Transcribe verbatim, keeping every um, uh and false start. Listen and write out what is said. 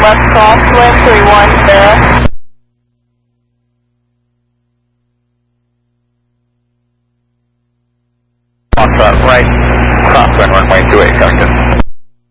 left crosswind three one zero. On front right, crosswind runway two eight, corrected.